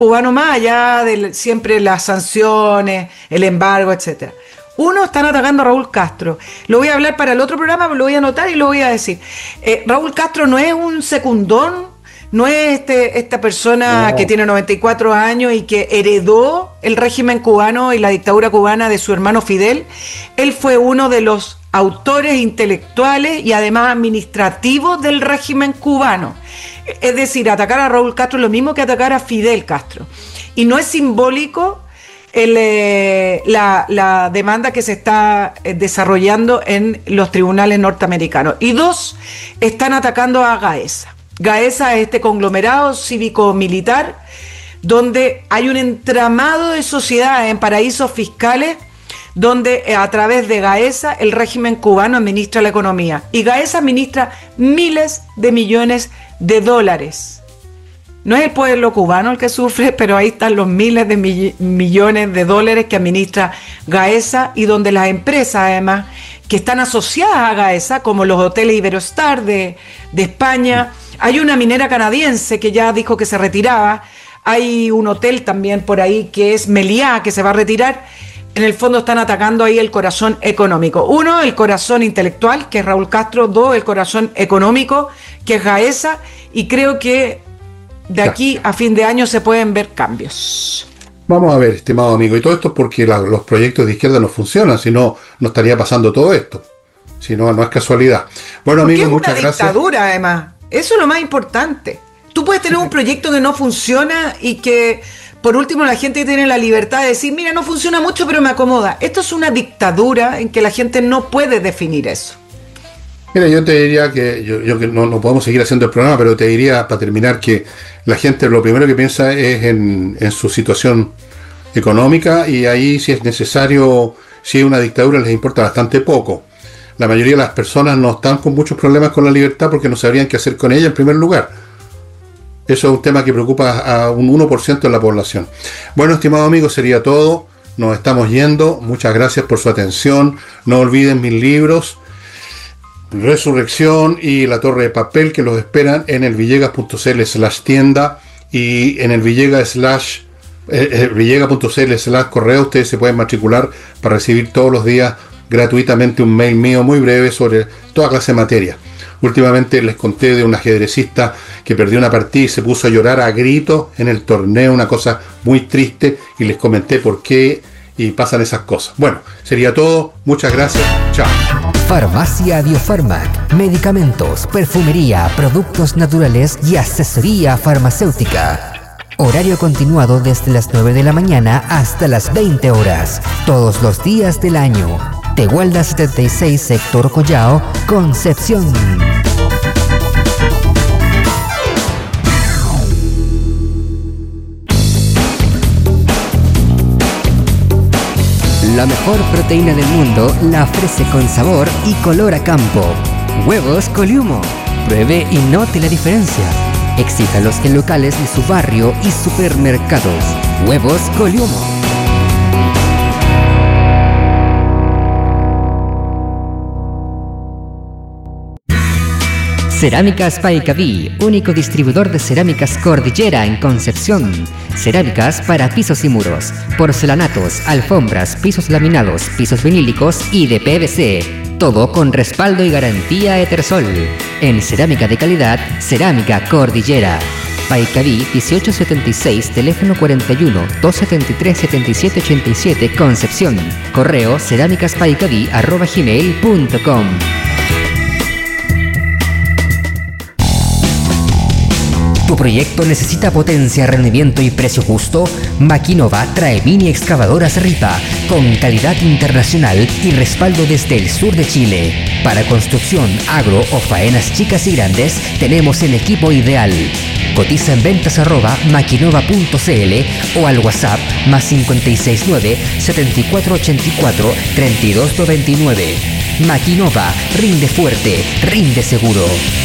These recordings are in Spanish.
cubano, más allá de siempre las sanciones, el embargo, etcétera. Uno, están atacando a Raúl Castro. Lo voy a hablar para el otro programa, pero lo voy a anotar y lo voy a decir. Raúl Castro no es un secundón, no es esta persona que tiene 94 años y que heredó el régimen cubano y la dictadura cubana de su hermano Fidel. Él fue uno de los autores intelectuales y además administrativos del régimen cubano. Es decir, atacar a Raúl Castro es lo mismo que atacar a Fidel Castro. Y no es simbólico la demanda que se está desarrollando en los tribunales norteamericanos. Y dos, están atacando a Gaesa. Gaesa es este conglomerado cívico-militar donde hay un entramado de sociedades en paraísos fiscales donde a través de Gaesa el régimen cubano administra la economía. Y Gaesa administra miles de millones de dólares. No es el pueblo cubano el que sufre, pero ahí están los miles de millones de dólares que administra Gaesa y donde las empresas, además, que están asociadas a Gaesa, como los hoteles Iberostar de España. Hay una minera canadiense que ya dijo que se retiraba. Hay un hotel también por ahí que es Meliá, que se va a retirar. En el fondo están atacando ahí el corazón económico. Uno, el corazón intelectual, que es Raúl Castro. Dos, el corazón económico, que es Gaesa. Y creo que de aquí a fin de año se pueden ver cambios. Vamos a ver, estimado amigo, y todo esto es porque los proyectos de izquierda no funcionan, si no, no estaría pasando todo esto. Si no, no es casualidad. Bueno, amigo, muchas gracias. Es una dictadura, además. Eso es lo más importante. Tú puedes tener un proyecto que no funciona y que, por último, la gente tiene la libertad de decir, mira, no funciona mucho, pero me acomoda. Esto es una dictadura en que la gente no puede definir eso. Mira, yo te diría que, yo que no podemos seguir haciendo el programa, pero te diría, para terminar, que la gente lo primero que piensa es en su situación económica, y ahí, si es necesario, si es una dictadura, les importa bastante poco. La mayoría de las personas no están con muchos problemas con la libertad porque no sabrían qué hacer con ella en primer lugar. Eso es un tema que preocupa a un 1% de la población. Bueno, estimado amigo, sería todo. Nos estamos yendo. Muchas gracias por su atención. No olviden mis libros, Resurrección y La Torre de Papel, que los esperan en el villegas.cl/tienda y en el villegas.cl/correo. Ustedes se pueden matricular para recibir todos los días gratuitamente un mail mío muy breve sobre toda clase de materia. Últimamente les conté de un ajedrecista que perdió una partida y se puso a llorar a gritos en el torneo, una cosa muy triste, y les comenté por qué y pasan esas cosas. Bueno, sería todo. Muchas gracias. Chao. Farmacia Biofarmac. Medicamentos, perfumería, productos naturales y asesoría farmacéutica. Horario continuado desde las 9 de la mañana hasta las 20 horas. Todos los días del año. Tegualda 76, sector Collao, Concepción. La mejor proteína del mundo la ofrece con sabor y color a campo. Huevos Coliumo. Pruebe y note la diferencia. Exítalos en locales de su barrio y supermercados. Huevos Coliumo. Cerámicas Paicaví, único distribuidor de cerámicas Cordillera en Concepción. Cerámicas para pisos y muros, porcelanatos, alfombras, pisos laminados, pisos vinílicos y de PVC. Todo con respaldo y garantía Etersol. En cerámica de calidad, Cerámica Cordillera. Paicaví 1876, teléfono 41 273 7787, Concepción. Correo cerámicaspaicaví@gmail.com. ¿Tu proyecto necesita potencia, rendimiento y precio justo? Maquinova trae mini excavadoras Ripa con calidad internacional y respaldo desde el sur de Chile. Para construcción, agro o faenas chicas y grandes, tenemos el equipo ideal. Cotiza en ventas@maquinova.cl o al WhatsApp +569 7484 3299. Maquinova, rinde fuerte, rinde seguro.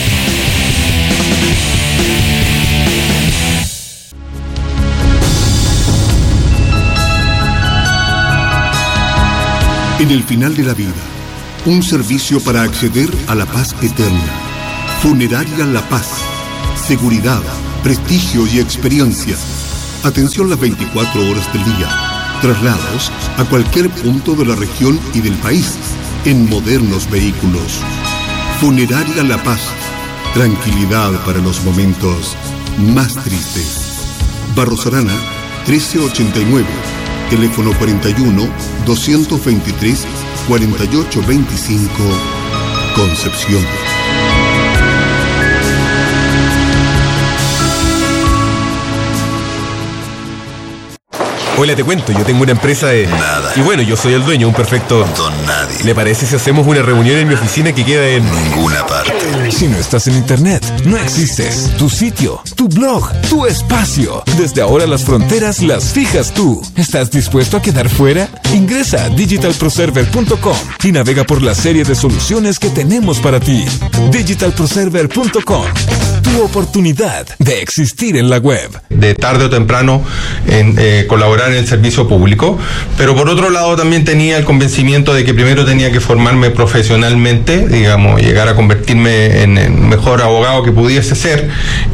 En el final de la vida, un servicio para acceder a la paz eterna. Funeraria La Paz. Seguridad, prestigio y experiencia. Atención las 24 horas del día. Traslados a cualquier punto de la región y del país en modernos vehículos. Funeraria La Paz. Tranquilidad para los momentos más tristes. Barros Arana, 1389. Teléfono 41-223-4825. Concepción. Hola, te cuento, yo tengo una empresa de... Nada. Y bueno, yo soy el dueño, un perfecto... Don nadie. ¿Le parece si hacemos una reunión en mi oficina que queda en... Ninguna parte. Si no estás en internet, no existes. Tu sitio, tu blog, tu espacio. Desde ahora las fronteras las fijas tú. ¿Estás dispuesto a quedar fuera? Ingresa a digitalproserver.com y navega por la serie de soluciones que tenemos para ti. digitalproserver.com. Tu oportunidad de existir en la web. De tarde o temprano colaborar en el servicio público, pero por otro lado también tenía el convencimiento de que primero tenía que formarme profesionalmente, digamos, llegar a convertirme en el mejor abogado que pudiese ser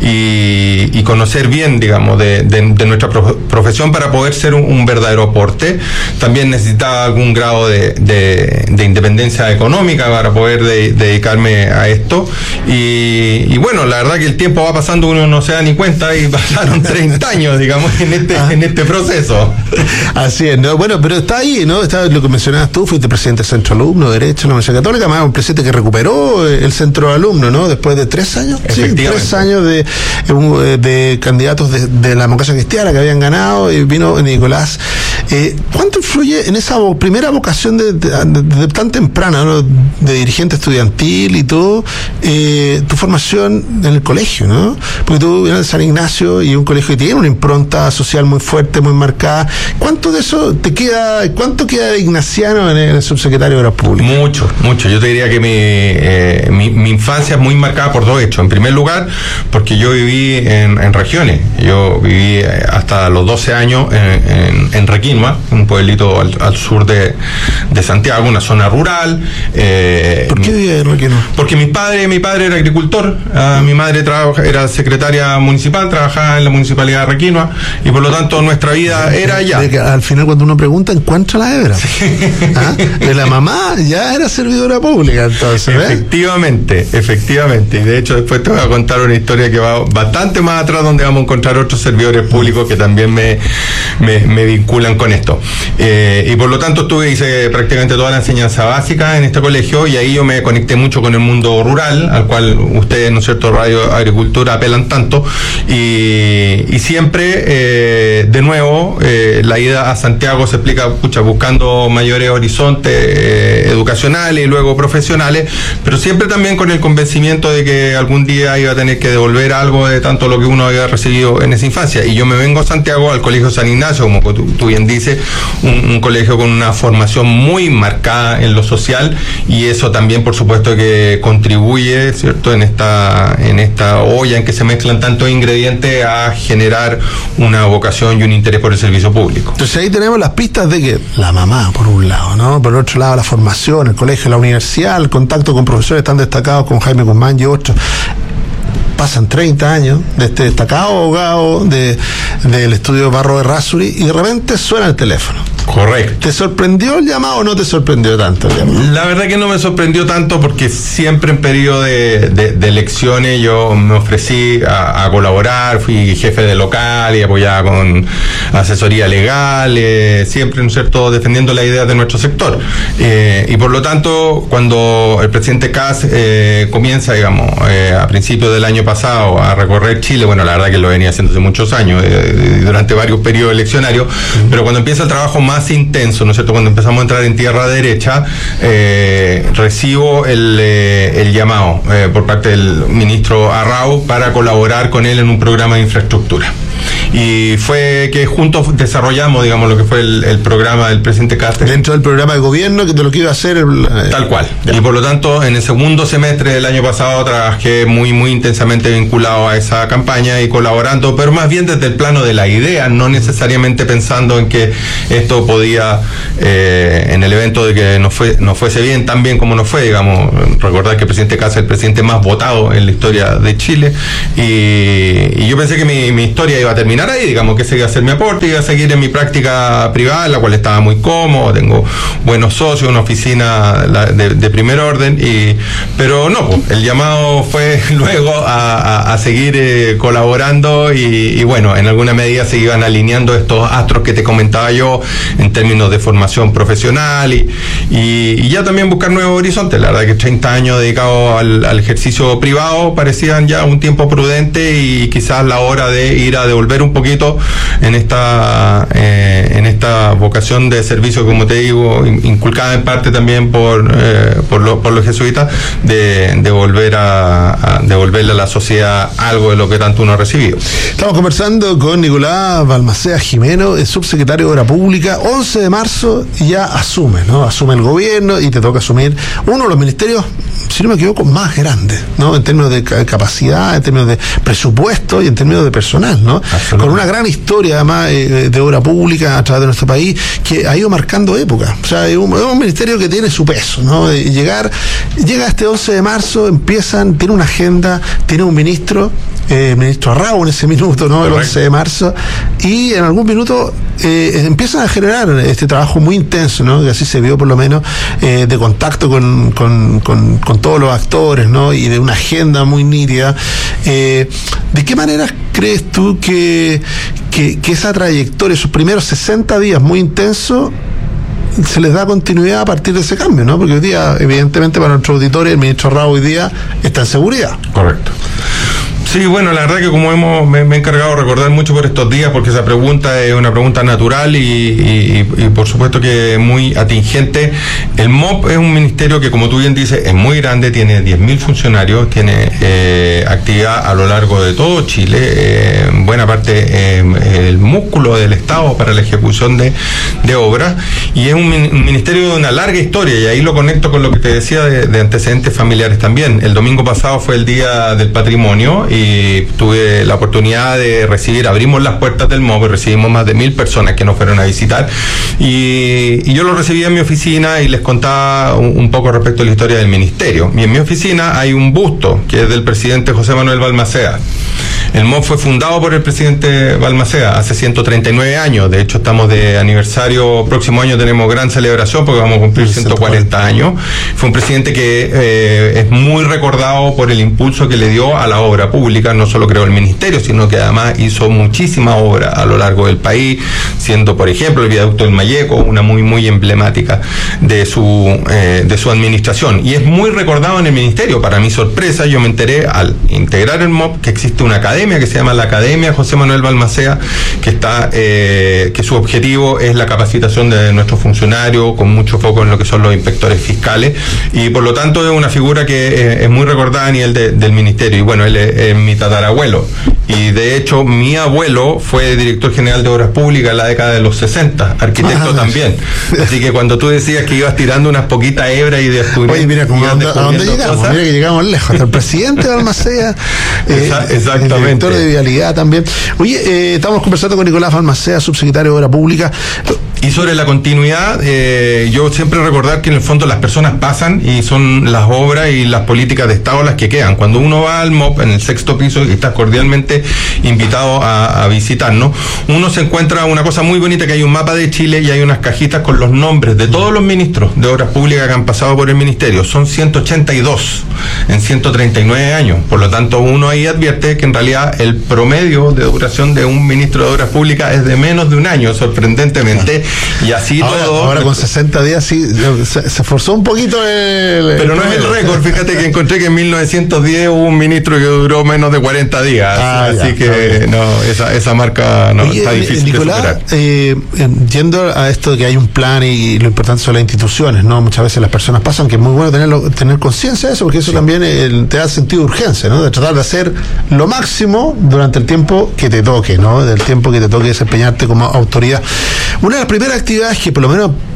y conocer bien, digamos, de nuestra profesión para poder ser un verdadero aporte. También necesitaba algún grado de independencia económica para poder dedicarme a esto y bueno, la verdad que el tiempo va pasando, uno no se da ni cuenta y pasaron 30 años, digamos, en este proceso. Así es, ¿no? Bueno, pero está ahí, ¿no? Está lo que mencionabas tú, fuiste presidente del Centro Alumno, Derecho, la Universidad Católica, además un presidente que recuperó el Centro de Alumnos, ¿no? Después de 3 años. Sí, 3 años de candidatos de la democracia cristiana que habían ganado, y vino Nicolás. ¿Cuánto influye en esa primera vocación de tan temprana, ¿no? De dirigente estudiantil y todo, tu formación en el colegio, ¿no? Porque tú vienes de San Ignacio y un colegio que tiene una impronta social muy fuerte, muy marcada. ¿Cuánto de eso te queda, cuánto queda de ignaciano en el subsecretario de Obras Públicas? Mucho. Yo te diría que mi infancia es muy marcada por 2 hechos. En primer lugar, porque yo viví en regiones. Yo viví hasta los 12 años en Requinua, un pueblito al sur de Santiago, una zona rural. ¿Por qué vivía en Requinua? Porque mi padre era agricultor, mi madre era secretaria municipal, trabajaba en la municipalidad de Requinua y por lo tanto nuestra vida era allá. Al final cuando uno pregunta encuentra la hebra. ¿Ah? De la mamá ya era servidora pública, entonces, Efectivamente, y de hecho después te voy a contar una historia que va bastante más atrás, donde vamos a encontrar otros servidores públicos que también me vinculan con esto. Y por lo tanto hice prácticamente toda la enseñanza básica en este colegio y ahí yo me conecté mucho con el mundo rural, al cual ustedes, ¿no es cierto?, Radio Agricultura apelan tanto, y siempre, de nuevo, la ida a Santiago se explica, buscando mayores horizontes educacionales y luego profesionales, pero siempre también con el convencimiento de que algún día iba a tener que devolver algo de tanto lo que uno había recibido en esa infancia. Y yo me vengo a Santiago, al Colegio San Ignacio, como tú bien dices, un colegio con una formación muy marcada en lo social, y eso también, por supuesto, que contribuye, ¿cierto?, en esta olla en que se mezclan tantos ingredientes a generar una vocación y un interés por el servicio público. Entonces ahí tenemos las pistas de que la mamá, por un lado, ¿no? Por otro lado, la formación, el colegio, la universidad, el contacto con profesores tan destacados como Jaime Guzmán y otros. Pasan 30 años de este destacado abogado del estudio Barro de Errázuriz y de repente suena el teléfono. Correcto. ¿Te sorprendió el llamado o no te sorprendió tanto el llamado? La verdad que no me sorprendió tanto, porque siempre en periodo de elecciones yo me ofrecí a colaborar, fui jefe de local y apoyaba con asesoría legal, siempre, ¿no es cierto?, defendiendo la idea de nuestro sector. Y por lo tanto, cuando el presidente Kast comienza, digamos, a principios del año pasado a recorrer Chile, bueno, la verdad que lo venía haciendo hace muchos años, durante varios periodos eleccionarios, pero cuando empieza el trabajo más intenso, ¿no es cierto?, cuando empezamos a entrar en tierra derecha, recibo el llamado por parte del ministro Arrau para colaborar con él en un programa de infraestructura. Y fue que juntos desarrollamos, digamos, lo que fue el programa del presidente Kast. Dentro del programa de gobierno, que de lo que iba a hacer... Tal cual. Ya. Y por lo tanto, en el segundo semestre del año pasado trabajé muy intensamente vinculado a esa campaña y colaborando, pero más bien desde el plano de la idea, no necesariamente pensando en que esto podía, en el evento de que nos fuese bien, tan bien como nos fue, digamos. Recordar que el presidente Kast es el presidente más votado en la historia de Chile, y yo pensé que mi historia iba a terminar ahí, digamos que ese iba a ser mi aporte, iba a seguir en mi práctica privada, en la cual estaba muy cómodo, tengo buenos socios, una oficina de primer orden, pero no, pues, el llamado fue luego a seguir colaborando y bueno, en alguna medida se iban alineando estos astros que te comentaba yo en términos de formación profesional y ya también buscar nuevos horizontes. La verdad que 30 años dedicados al ejercicio privado parecían ya un tiempo prudente y quizás la hora de ir a devolver un poquito en esta vocación de servicio, como te digo, inculcada en parte también por los jesuitas, de devolverle a la sociedad algo de lo que tanto uno ha recibido. Estamos conversando con Nicolás Balmaceda Jimeno, el subsecretario de Obra Pública. 11 de marzo ya asume el gobierno y te toca asumir uno de los ministerios, si no me equivoco, más grandes, ¿no? En términos de capacidad, en términos de presupuesto y en términos de personal, ¿no? Con una gran historia además de obra pública a través de nuestro país que ha ido marcando época. O sea, es un ministerio que tiene su peso, ¿no? Llega este 11 de marzo, tiene una agenda, tiene un ministro Arrau en ese minuto, ¿no? El 11 de marzo, y en algún minuto empiezan a generar este trabajo muy intenso, ¿no? Que así se vio por lo menos, de contacto con todos los actores, ¿no? Y de una agenda muy nítida. ¿De qué manera crees tú que esa trayectoria, esos primeros 60 días muy intensos, se les da continuidad a partir de ese cambio, ¿no? Porque hoy día, evidentemente, para nuestros auditores, el ministro Arrau hoy día está en seguridad. Correcto. Sí, bueno, la verdad que como me he encargado de recordar mucho por estos días, porque esa pregunta es una pregunta natural y por supuesto que muy atingente. El MOP es un ministerio que, como tú bien dices, es muy grande, tiene 10.000 funcionarios, tiene actividad a lo largo de todo Chile, buena parte el músculo del Estado para la ejecución de obras, y es un ministerio de una larga historia, y ahí lo conecto con lo que te decía de antecedentes familiares también. El domingo pasado fue el Día del Patrimonio y tuve la oportunidad de abrimos las puertas del MOP y recibimos más de 1.000 personas que nos fueron a visitar, y yo lo recibí en mi oficina y les contaba un poco respecto a la historia del ministerio. Y en mi oficina hay un busto que es del presidente José Manuel Balmaceda. El MOP fue fundado por el presidente Balmaceda hace 139 años. De hecho, estamos de aniversario. Próximo año tenemos gran celebración porque vamos a cumplir 140 años. Fue un presidente que es muy recordado por el impulso que le dio a la obra pública. No solo creó el ministerio, sino que además hizo muchísima obra a lo largo del país, siendo, por ejemplo, el viaducto del Malleco una muy, muy emblemática de su administración. Y es muy recordado en el ministerio. Para mi sorpresa, yo me enteré al integrar el MOP que existe una academia que se llama la Academia José Manuel Balmaceda, que su objetivo es la capacitación de nuestros funcionarios, con mucho foco en lo que son los inspectores fiscales, y por lo tanto es una figura que es muy recordada a nivel del ministerio. Y bueno, él es mi tatarabuelo, y de hecho mi abuelo fue director general de Obras Públicas en la década de los 60, arquitecto también. Así que cuando tú decías que ibas tirando unas poquitas hebras y descubriendo... Oye, mira, ¿a dónde llegamos? Cosas. Mira que llegamos lejos, hasta el presidente de Balmaceda, exactamente. El director de Vialidad también. Oye, estamos conversando con Nicolás Balmaceda, subsecretario de Obra Pública. Y sobre la continuidad, yo siempre recordar que en el fondo las personas pasan y son las obras y las políticas de Estado las que quedan. Cuando uno va al MOP en el 6º piso y estás cordialmente invitado a visitarnos, uno se encuentra una cosa muy bonita, que hay un mapa de Chile y hay unas cajitas con los nombres de todos los ministros de Obras Públicas que han pasado por el ministerio. Son 182 en 139 años. Por lo tanto, uno ahí advierte que en realidad el promedio de duración de un ministro de Obras Públicas es de menos de un año, sorprendentemente. Y así todo. Ahora con 60 días sí se esforzó un poquito pero no es el récord. Fíjate que encontré que en 1910 hubo un ministro que duró menos de 40 días. Así que no, esa marca no. Oye, está difícil, Nicolás, de superar. Yendo a esto de que hay un plan y lo importante son las instituciones, ¿no? Muchas veces las personas pasan, que es muy bueno tener conciencia de eso, porque eso también te da sentido de urgencia, ¿no? De tratar de hacer lo máximo durante el tiempo que te toque, ¿no? Del tiempo que te toque desempeñarte como autoridad. Una de las primeras actividades que por lo menos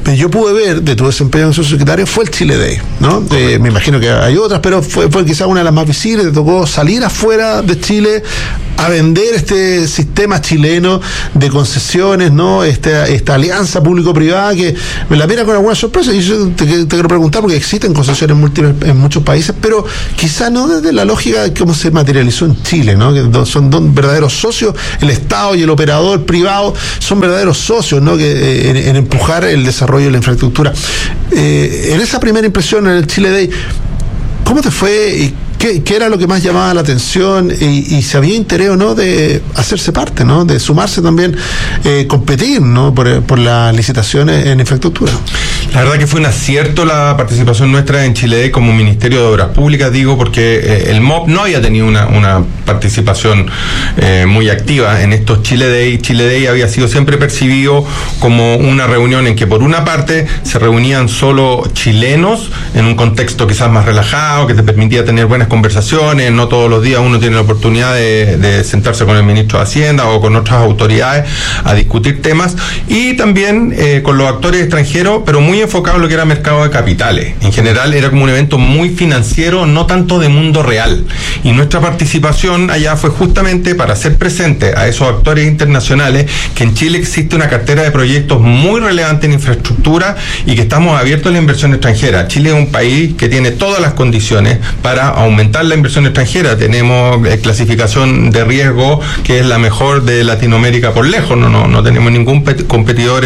yo pude ver de tu desempeño como subsecretario fue el Chile Day, ¿no? Me imagino que hay otras, pero fue quizás una de las más visibles. Te tocó salir afuera de Chile a vender este sistema chileno de concesiones, ¿no? Esta alianza público-privada que me la mira con alguna sorpresa. Y yo te quiero preguntar, porque existen concesiones múltiples en muchos países, pero quizás no desde la lógica de cómo se materializó en Chile, ¿no? Que son dos verdaderos socios, el Estado y el operador privado son verdaderos socios, ¿no? Que en empujar el desarrollo de la infraestructura. En esa primera impresión en el Chile Day, ¿cómo te fue? ¿Qué era lo que más llamaba la atención? Y si había interés o no de hacerse parte, ¿no? De sumarse también, competir, ¿no? Por las licitaciones en infraestructura. La verdad que fue un acierto la participación nuestra en Chile Day como Ministerio de Obras Públicas, digo, porque el MOP no había tenido una participación muy activa en estos Chile Day. Chile Day había sido siempre percibido como una reunión en que por una parte se reunían solo chilenos en un contexto quizás más relajado, que te permitía tener buenas conversaciones. No todos los días uno tiene la oportunidad de sentarse con el ministro de Hacienda o con otras autoridades a discutir temas, y también con los actores extranjeros, pero muy enfocado en lo que era mercado de capitales. En general era como un evento muy financiero, no tanto de mundo real, y nuestra participación allá fue justamente para hacer presente a esos actores internacionales que en Chile existe una cartera de proyectos muy relevante en infraestructura y que estamos abiertos a la inversión extranjera. Chile es un país que tiene todas las condiciones para aumentar la inversión extranjera. Tenemos clasificación de riesgo que es la mejor de Latinoamérica por lejos. No tenemos ningún competidor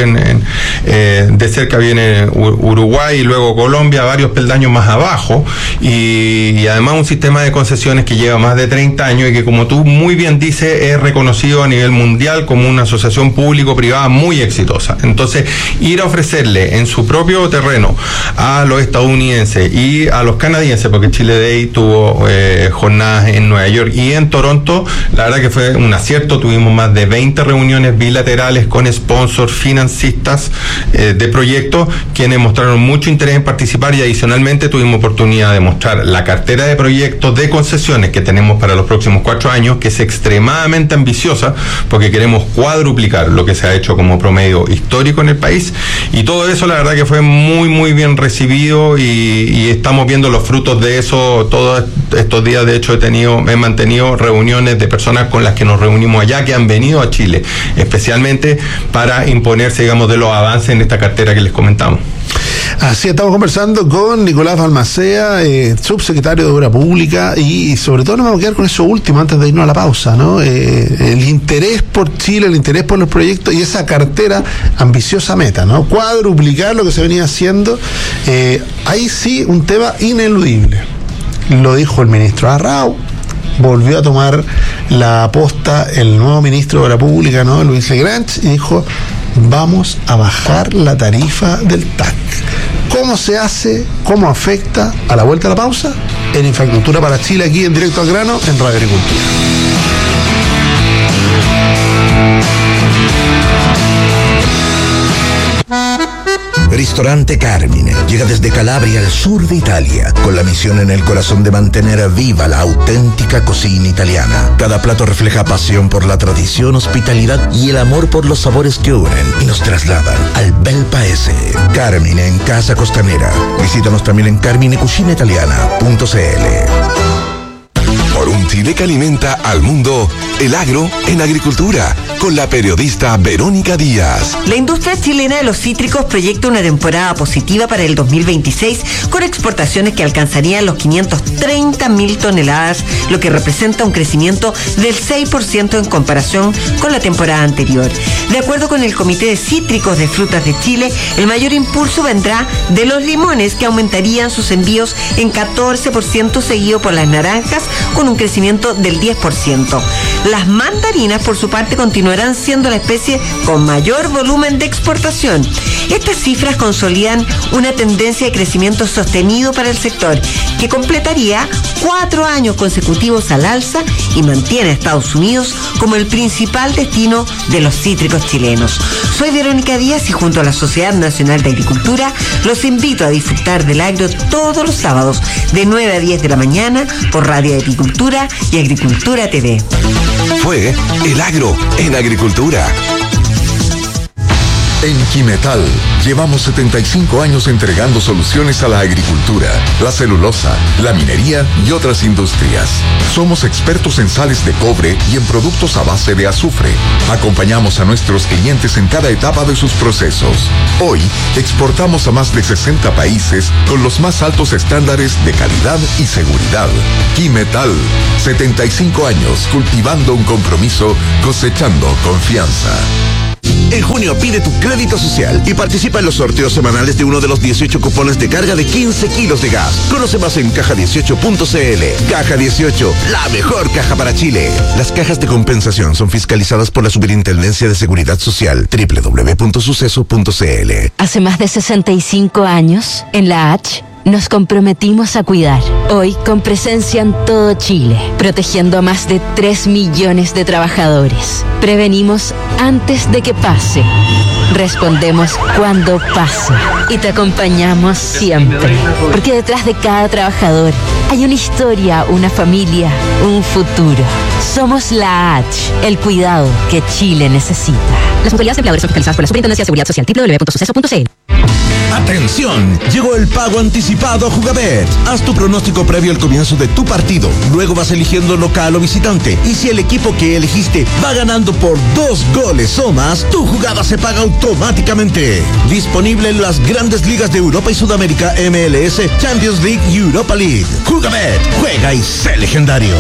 de cerca viene Uruguay y luego Colombia, varios peldaños más abajo, y además un sistema de concesiones que lleva más de 30 años y que, como tú muy bien dices, es reconocido a nivel mundial como una asociación público-privada muy exitosa. Entonces, ir a ofrecerle en su propio terreno a los estadounidenses y a los canadienses, porque Chile Day tuvo jornadas en Nueva York y en Toronto, la verdad que fue un acierto. Tuvimos más de 20 reuniones bilaterales con sponsors, financistas de proyectos, quienes mostraron mucho interés en participar, y adicionalmente tuvimos oportunidad de mostrar la cartera de proyectos de concesiones que tenemos para los próximos 4 años, que es extremadamente ambiciosa, porque queremos cuadruplicar lo que se ha hecho como promedio histórico en el país, y todo eso la verdad que fue muy muy bien recibido, y estamos viendo los frutos de eso todos estos días. De hecho he mantenido reuniones de personas con las que nos reunimos allá, que han venido a Chile especialmente para imponerse, digamos, de los avances en esta cartera que les comentamos. Así estamos conversando con Nicolás Balmaceda, subsecretario de Obra Pública, y sobre todo nos vamos a quedar con eso último antes de irnos a la pausa, ¿no? El interés por Chile, el interés por los proyectos y esa cartera, ambiciosa meta, ¿no? Cuadruplicar lo que se venía haciendo. Ahí sí, un tema ineludible. Lo dijo el ministro Arrau, volvió a tomar la posta el nuevo ministro de Obra Pública, ¿no? Luis Legrange, y dijo: vamos a bajar la tarifa del TAC. ¿Cómo se hace? ¿Cómo afecta? A la vuelta a la pausa, en Infraestructura para Chile, aquí en Directo al Grano, en Radio Agricultura. Ristorante Carmine llega desde Calabria, al sur de Italia, con la misión en el corazón de mantener viva la auténtica cocina italiana. Cada plato refleja pasión por la tradición, hospitalidad y el amor por los sabores que unen y nos trasladan al bel paese. Carmine en Casa Costanera. Visítanos también en carminecucinaitaliana.cl. Por un Chile que alimenta al mundo, el agro en agricultura, con la periodista Verónica Díaz. La industria chilena de los cítricos proyecta una temporada positiva para el 2026, con exportaciones que alcanzarían los 530.000 toneladas, lo que representa un crecimiento del 6% en comparación con la temporada anterior. De acuerdo con el Comité de Cítricos de Frutas de Chile, el mayor impulso vendrá de los limones, que aumentarían sus envíos en 14%, seguido por las naranjas, con un crecimiento del 10%. Las mandarinas, por su parte, continuarán siendo la especie con mayor volumen de exportación. Estas cifras consolidan una tendencia de crecimiento sostenido para el sector, que completaría 4 años consecutivos al alza y mantiene a Estados Unidos como el principal destino de los cítricos chilenos. Soy Verónica Díaz y junto a la Sociedad Nacional de Agricultura los invito a disfrutar del agro todos los sábados de 9 a 10 de la mañana por Radio Agricultura y Agricultura TV. Fue el agro en agricultura. En Quimetal llevamos 75 años entregando soluciones a la agricultura, la celulosa, la minería y otras industrias. Somos expertos en sales de cobre y en productos a base de azufre. Acompañamos a nuestros clientes en cada etapa de sus procesos. Hoy exportamos a más de 60 países con los más altos estándares de calidad y seguridad. Quimetal, 75 años cultivando un compromiso, cosechando confianza. En junio pide tu crédito social y participa en los sorteos semanales de uno de los 18 cupones de carga de 15 kilos de gas. Conoce más en caja18.cl. Caja 18, la mejor caja para Chile. Las cajas de compensación son fiscalizadas por la Superintendencia de Seguridad Social. www.suceso.cl. Hace más de 65 años, en la H, nos comprometimos a cuidar. Hoy, con presencia en todo Chile, protegiendo a más de 3 millones de trabajadores. Prevenimos antes de que pase. Respondemos cuando pase. Y te acompañamos siempre. Porque detrás de cada trabajador hay una historia, una familia, un futuro. Somos la H, el cuidado que Chile necesita. Las mutualidades de empleadores son fiscalizadas por la Superintendencia de Seguridad Social. www.suceso.cl. ¡Atención! Llegó el pago anticipado Jugabet. Haz tu pronóstico previo al comienzo de tu partido. Luego vas eligiendo local o visitante. Y si el equipo que elegiste va ganando por 2 goles o más, tu jugada se paga automáticamente. Disponible en las grandes ligas de Europa y Sudamérica, MLS, Champions League y Europa League. Jugabet, juega y sé legendario.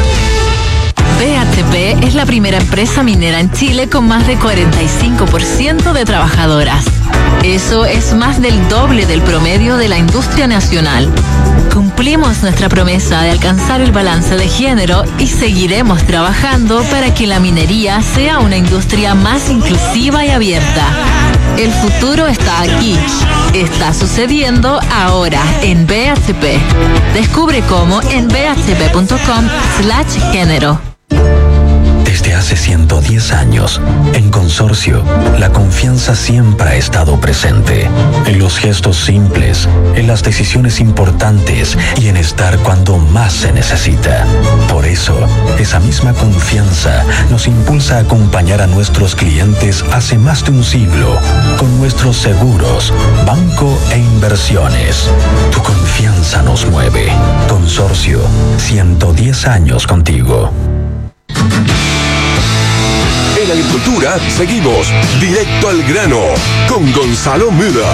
BHP es la primera empresa minera en Chile con más de 45% de trabajadoras. Eso es más del doble del promedio de la industria nacional. Cumplimos nuestra promesa de alcanzar el balance de género y seguiremos trabajando para que la minería sea una industria más inclusiva y abierta. El futuro está aquí. Está sucediendo ahora en BHP. Descubre cómo en bhp.com/género. Desde hace 110 años, en Consorcio, la confianza siempre ha estado presente. En los gestos simples, en las decisiones importantes y en estar cuando más se necesita. Por eso, esa misma confianza nos impulsa a acompañar a nuestros clientes hace más de un siglo con nuestros seguros, banco e inversiones. Tu confianza nos mueve. Consorcio, 110 años contigo. En Agricultura seguimos directo al grano con Gonzalo Müller.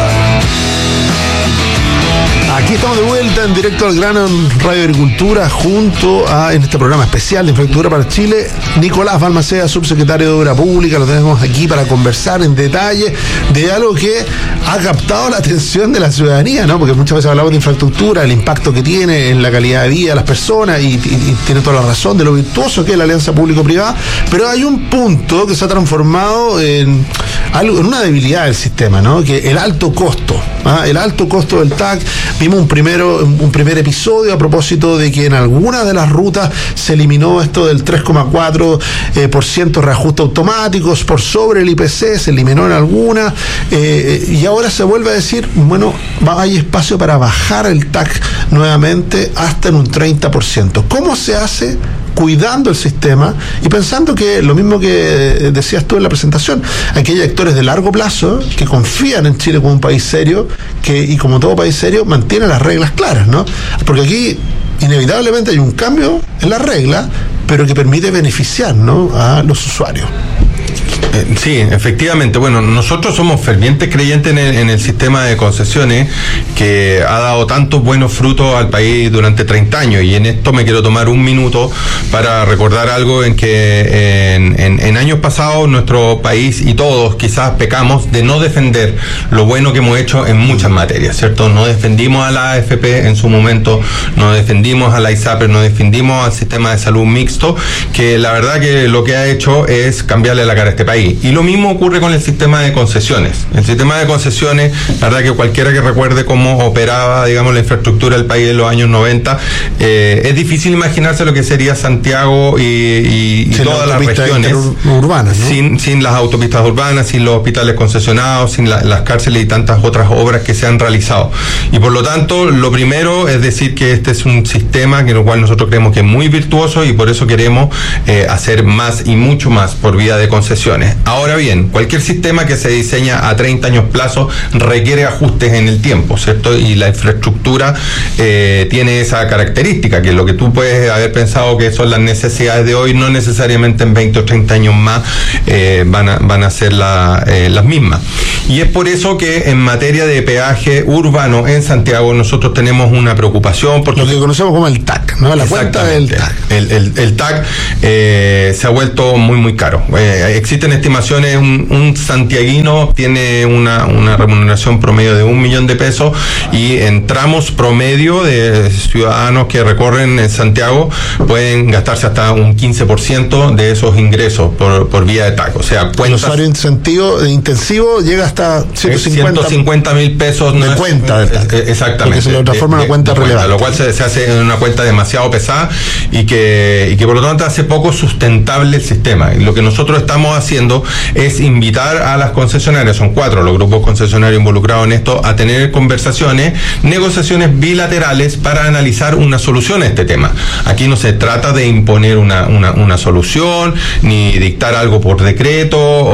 Aquí estamos de vuelta en Directo al Grano en Radio Agricultura junto a, en este programa especial de Infraestructura para Chile, Nicolás Balmaceda, subsecretario de Obra Pública. Lo tenemos aquí para conversar en detalle de algo que ha captado la atención de la ciudadanía, ¿no? Porque muchas veces hablamos de infraestructura, el impacto que tiene en la calidad de vida de las personas y tiene toda la razón de lo virtuoso que es la alianza público-privada, pero hay un punto que se ha transformado en algo, en una debilidad del sistema, ¿no? Que el alto costo, el alto costo del TAC. Vimos un primer episodio a propósito de que en algunas de las rutas se eliminó esto del 3,4% reajuste automáticos por sobre el IPC, se eliminó en algunas, y ahora se vuelve a decir, bueno, hay espacio para bajar el TAC nuevamente hasta en un 30%. ¿Cómo se hace? Cuidando el sistema y pensando que lo mismo que decías tú en la presentación, aquí hay actores de largo plazo que confían en Chile como un país serio y como todo país serio mantiene las reglas claras, ¿no? Porque aquí inevitablemente hay un cambio en la regla, pero que permite beneficiar, ¿no?, a los usuarios. Sí, efectivamente. Bueno, nosotros somos fervientes creyentes en el sistema de concesiones que ha dado tantos buenos frutos al país durante 30 años, y en esto me quiero tomar un minuto para recordar algo en que en años pasados nuestro país y todos quizás pecamos de no defender lo bueno que hemos hecho en muchas materias, ¿cierto? No defendimos a la AFP en su momento, no defendimos a la ISAPRE, no defendimos al sistema de salud mixto, que la verdad que lo que ha hecho es cambiarle la cara a este país. Y lo mismo ocurre con el sistema de concesiones. El sistema de concesiones, la verdad que cualquiera que recuerde cómo operaba, digamos, la infraestructura del país en los años 90, es difícil imaginarse lo que sería Santiago y todas las regiones urbanas, ¿no? sin las autopistas urbanas, sin los hospitales concesionados, sin las cárceles y tantas otras obras que se han realizado. Y por lo tanto, lo primero es decir que este es un sistema que en el cual nosotros creemos que es muy virtuoso y por eso queremos hacer más y mucho más por vía de concesiones. Ahora bien, cualquier sistema que se diseña a 30 años plazo requiere ajustes en el tiempo, ¿cierto? Y la infraestructura tiene esa característica, que lo que tú puedes haber pensado que son las necesidades de hoy, no necesariamente en 20 o 30 años más van a ser las mismas. Y es por eso que en materia de peaje urbano en Santiago nosotros tenemos una preocupación, porque lo que conocemos como el TAC, ¿no? La cuenta del TAC. El TAC se ha vuelto muy caro. Existen estimaciones, un santiaguino tiene una remuneración promedio de 1 millón de pesos, y en tramos promedio de ciudadanos que recorren en Santiago pueden gastarse hasta un 15% de esos ingresos por vía de TAC. O sea, el usuario intensivo llega hasta 150.000 pesos de cuenta del TAC. Exactamente. Porque se lo transforma en una cuenta relevante. Lo cual se hace en una cuenta demasiado pesada y que por lo tanto hace poco sustentable el sistema. Y lo que nosotros estamos haciendo es invitar a las concesionarias, son 4 los grupos concesionarios involucrados en esto, a tener conversaciones, negociaciones bilaterales para analizar una solución a este tema. Aquí no se trata de imponer una solución, ni dictar algo por decreto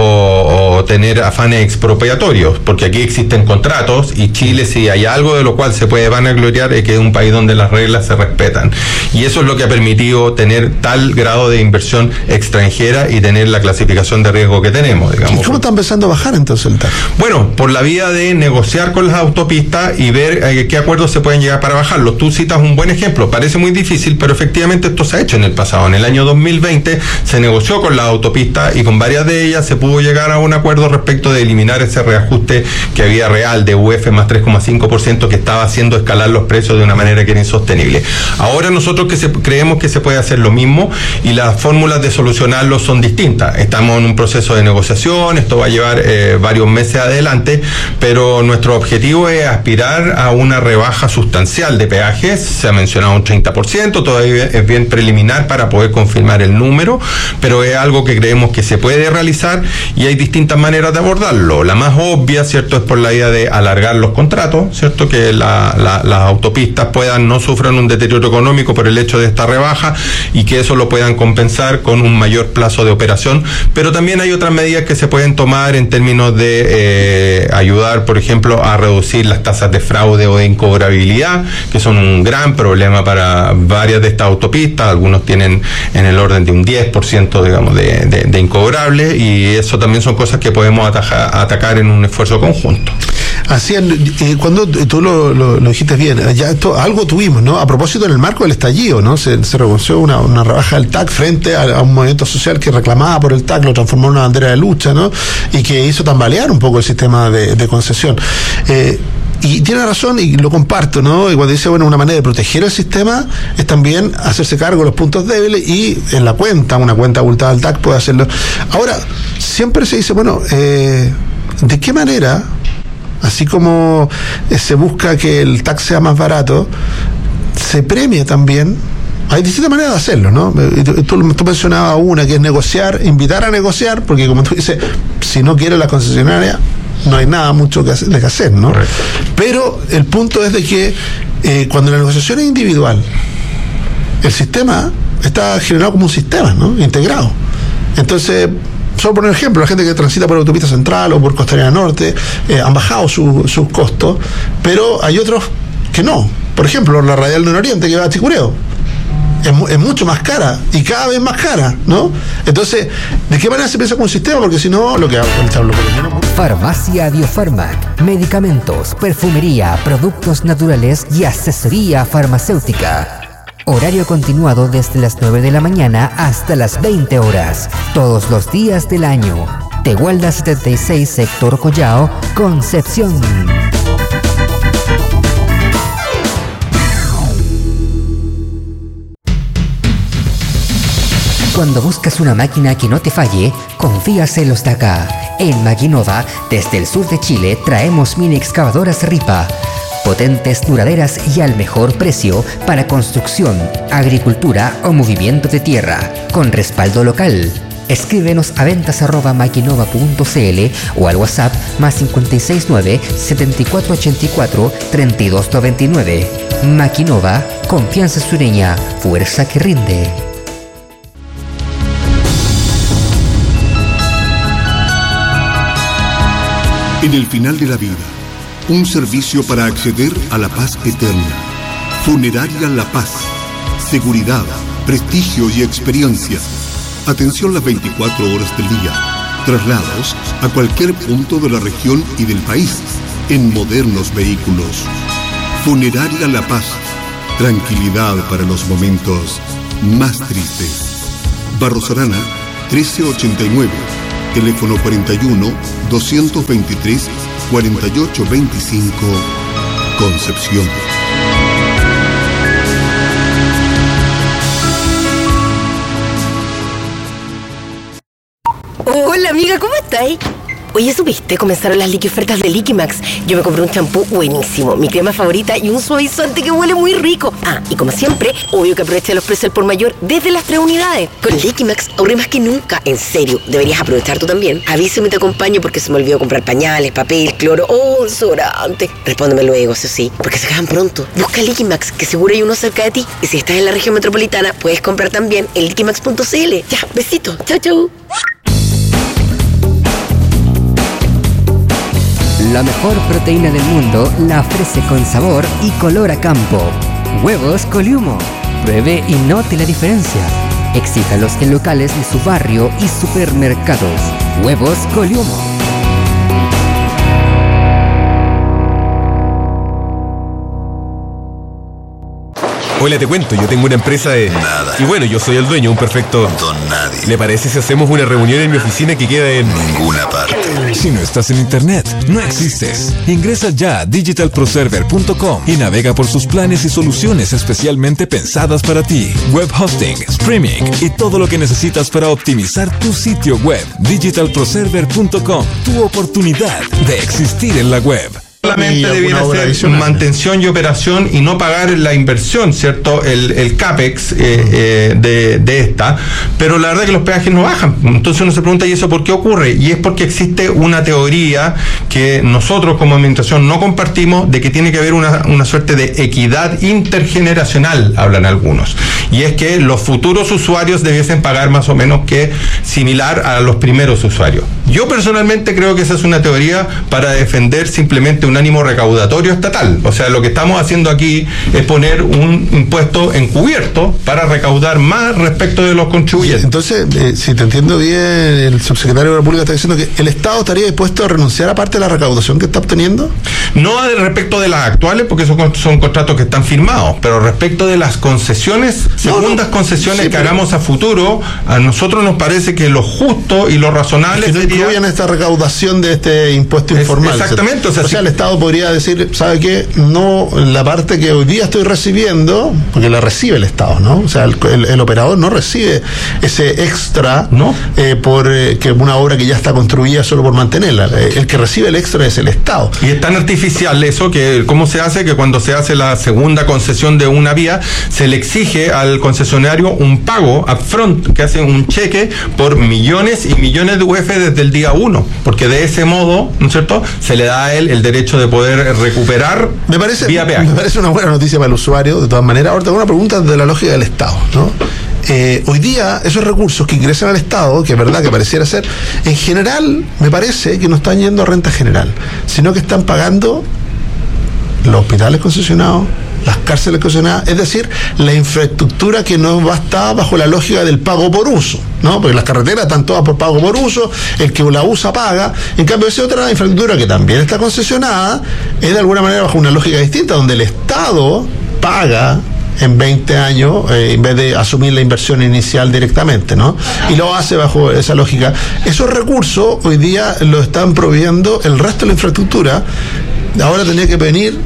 o tener afanes expropiatorios, porque aquí existen contratos, y Chile, si hay algo de lo cual se puede vanagloriar, es que es un país donde las reglas se respetan. Y eso es lo que ha permitido tener tal grado de inversión extranjera y tener la clasificación de riesgo que tenemos, digamos. ¿Y cómo está empezando a bajar entonces el TAC? Bueno, por la vía de negociar con las autopistas y ver qué acuerdos se pueden llegar para bajarlo. Tú citas un buen ejemplo, parece muy difícil, pero efectivamente esto se ha hecho en el pasado. En el año 2020 se negoció con las autopistas y con varias de ellas se pudo llegar a un acuerdo respecto de eliminar ese reajuste que había real de UF más 3,5% que estaba haciendo escalar los precios de una manera que era insostenible. Ahora nosotros creemos que se puede hacer lo mismo, y las fórmulas de solucionarlo son distintas. Estamos en un proceso de negociación, esto va a llevar varios meses adelante, pero nuestro objetivo es aspirar a una rebaja sustancial de peajes. Se ha mencionado un 30%, todavía es bien preliminar para poder confirmar el número, pero es algo que creemos que se puede realizar, y hay distintas maneras de abordarlo. La más obvia, ¿cierto?, es por la idea de alargar los contratos, ¿cierto?, que las autopistas no sufran un deterioro económico por el hecho de esta rebaja, y que eso lo puedan compensar con un mayor plazo de operación. Pero también hay otras medidas que se pueden tomar en términos de ayudar, por ejemplo, a reducir las tasas de fraude o de incobrabilidad, que son un gran problema para varias de estas autopistas. Algunos tienen en el orden de un 10%, digamos, de incobrable, y eso también son cosas que podemos atacar en un esfuerzo conjunto. Así es, cuando tú lo dijiste bien, ya algo tuvimos, ¿no? A propósito, en el marco del estallido, ¿no? Se reconoció una rebaja del TAC frente a un movimiento social que reclamaba por el TAC, lo transformó en una bandera de lucha, ¿no? Y que hizo tambalear un poco el sistema de concesión. Y tiene razón, y lo comparto, ¿no? Y cuando dice, bueno, una manera de proteger el sistema es también hacerse cargo de los puntos débiles, y en una cuenta abultada del TAC puede hacerlo. Ahora, siempre se dice, bueno, ¿de qué manera, así como se busca que el TAC sea más barato, se premia también? Hay distintas maneras de hacerlo, ¿no? Tú mencionabas una, que es negociar, invitar a negociar, porque como tú dices, si no quiere la concesionaria, no hay nada mucho que hacer, ¿no? Correcto. Pero el punto es de que cuando la negociación es individual, el sistema está generado como un sistema, ¿no?, integrado. Entonces, solo por ejemplo, la gente que transita por Autopista Central o por Costanera Norte han bajado sus costos, pero hay otros que no. Por ejemplo, la radial del Oriente que va a Chicureo es mucho más cara, y cada vez más cara, ¿no? Entonces, ¿de qué manera se piensa con un sistema? Porque si no, lo que Farmacia Biofarmac, medicamentos, perfumería, productos naturales y asesoría farmacéutica. Horario continuado desde las 9 de la mañana hasta las 20 horas, todos los días del año. Tehuelda 76, sector Collao, Concepción. Cuando buscas una máquina que no te falle, confías en los de acá. En Maquinova, desde el sur de Chile, traemos mini excavadoras Ripa. Potentes, duraderas y al mejor precio para construcción, agricultura o movimiento de tierra, con respaldo local. Escríbenos a ventas@maquinova.cl o al WhatsApp +569 7484 3299. Maquinova, confianza sureña, fuerza que rinde. En el final de la vida, un servicio para acceder a la paz eterna. Funeraria La Paz. Seguridad, prestigio y experiencia. Atención las 24 horas del día. Traslados a cualquier punto de la región y del país en modernos vehículos. Funeraria La Paz. Tranquilidad para los momentos más tristes. Barros Arana, 1389. Teléfono 41-223-4825. Concepción. Hola amiga, ¿cómo estáis? Oye, ¿supiste? Comenzaron las ofertas de Liquimax. Yo me compré un champú buenísimo, mi crema favorita y un suavizante que huele muy rico. Ah, y como siempre, obvio que aproveché los precios al por mayor desde las 3 unidades. Con Liquimax ahorré más que nunca. En serio, deberías aprovechar tú también. Avísame, te acompaño porque se me olvidó comprar pañales, papel, cloro o desodorante. Respóndeme luego, eso sí, porque se acaban pronto. Busca Liquimax, que seguro hay uno cerca de ti. Y si estás en la región metropolitana, puedes comprar también en liquimax.cl. Ya, besito. Chau, chau. La mejor proteína del mundo la ofrece con sabor y color a campo. Huevos Coliumo. Pruebe y note la diferencia. Exíjalos en locales de su barrio y supermercados. Huevos Coliumo. Hola, te cuento, yo tengo una empresa de... Nada. Y bueno, yo soy el dueño, un perfecto... Don nadie. ¿Le parece si hacemos una reunión en mi oficina que queda en... Ninguna parte. Si no estás en internet, no existes. Ingresa ya a digitalproserver.com y navega por sus planes y soluciones especialmente pensadas para ti. Web hosting, streaming y todo lo que necesitas para optimizar tu sitio web. Digitalproserver.com, tu oportunidad de existir en la web. Solamente debiera ser mantención y operación y no pagar la inversión, ¿cierto? El CAPEX de esta, pero la verdad es que los peajes no bajan. Entonces uno se pregunta, ¿y eso por qué ocurre? Y es porque existe una teoría que nosotros como administración no compartimos, de que tiene que haber una suerte de equidad intergeneracional, hablan algunos. Y es que los futuros usuarios debiesen pagar más o menos que similar a los primeros usuarios. Yo personalmente creo que esa es una teoría para defender simplemente un ánimo recaudatorio estatal. O sea, lo que estamos haciendo aquí es poner un impuesto encubierto para recaudar más respecto de los contribuyentes. Entonces, si te entiendo bien, el subsecretario de la República está diciendo que el Estado estaría dispuesto a renunciar a parte de la recaudación que está obteniendo. No respecto de las actuales, porque esos son contratos que están firmados, pero respecto de las concesiones, segundas concesiones sí, que hagamos a futuro, a nosotros nos parece que lo justo y lo razonable es que no incluyan esta recaudación de este impuesto informal. Exactamente. O sea, el Estado podría decir, ¿sabe qué? No, la parte que hoy día estoy recibiendo, porque la recibe el Estado, ¿no? O sea, el operador no recibe ese extra, ¿no? Por que una obra que ya está construida solo por mantenerla. El que recibe el extra es el Estado. Y es tan artificial eso que, ¿cómo se hace? Que cuando se hace la segunda concesión de una vía, se le exige al concesionario un pago upfront, que hace un cheque por millones y millones de UF desde el día 1, porque de ese modo, ¿no es cierto?, se le da a él el derecho de poder recuperar vía peaje. Me parece una buena noticia para el usuario, de todas maneras. Ahora tengo una pregunta de la lógica del Estado, ¿no? Hoy día esos recursos que ingresan al Estado, que es verdad que pareciera ser, en general me parece que no están yendo a renta general, sino que están pagando los hospitales concesionados, las cárceles concesionadas, es decir, la infraestructura que no va a estar bajo la lógica del pago por uso, ¿no? Porque las carreteras están todas por pago por uso, el que la usa paga. En cambio, esa otra infraestructura que también está concesionada es de alguna manera bajo una lógica distinta, donde el Estado paga en 20 años en vez de asumir la inversión inicial directamente, ¿no? Y lo hace bajo esa lógica. Esos recursos hoy día los están proveyendo el resto de la infraestructura. Ahora tenía que venir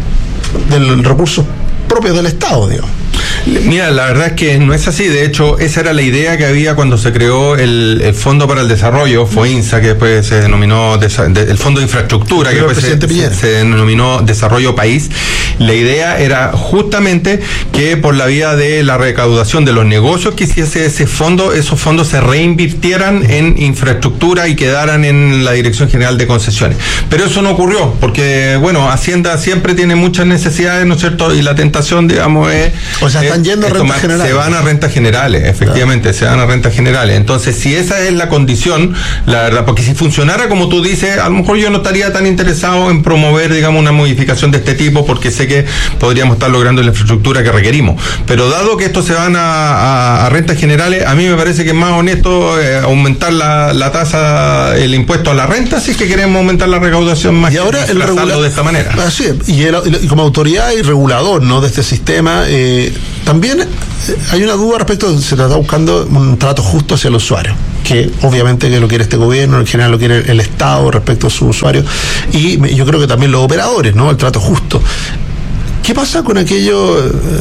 del recurso propio del Estado, digamos. Mira, la verdad es que no es así. De hecho, esa era la idea que había cuando se creó el Fondo para el Desarrollo, FOINSA, que después se denominó el Fondo de Infraestructura, que después se denominó Desarrollo País. La idea era justamente que por la vía de la recaudación de los negocios que hiciese ese fondo, esos fondos se reinvirtieran en infraestructura y quedaran en la Dirección General de Concesiones. Pero eso no ocurrió, porque, bueno, Hacienda siempre tiene muchas necesidades, ¿no es cierto? Y la tentación, digamos, es O sea, están yendo a rentas generales. Se van a rentas generales, efectivamente, se van a rentas generales. Entonces, si esa es la condición, la verdad, porque si funcionara como tú dices, a lo mejor yo no estaría tan interesado en promover, digamos, una modificación de este tipo, porque sé que podríamos estar logrando la infraestructura que requerimos. Pero dado que estos se van a rentas generales, a mí me parece que es más honesto aumentar la tasa, el impuesto a la renta, si es que queremos aumentar la recaudación más. Y ahora el regulador de esta manera. Así es. Y como autoridad y regulador, ¿no?, de este sistema, también hay una duda respecto de que se está buscando un trato justo hacia el usuario, que obviamente que lo quiere este gobierno, en general lo quiere el Estado respecto a sus usuarios, y yo creo que también los operadores, ¿no?, el trato justo. ¿Qué pasa con aquellos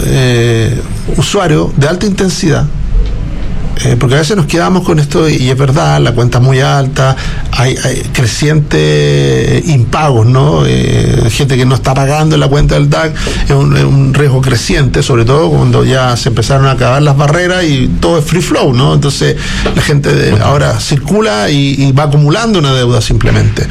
usuarios de alta intensidad? Porque a veces nos quedamos con esto, y es verdad, la cuenta es muy alta, hay crecientes impagos, ¿no? Gente que no está pagando en la cuenta del DAC, es un riesgo creciente, sobre todo cuando ya se empezaron a acabar las barreras y todo es free flow, ¿no? Entonces la gente ahora circula y va acumulando una deuda simplemente.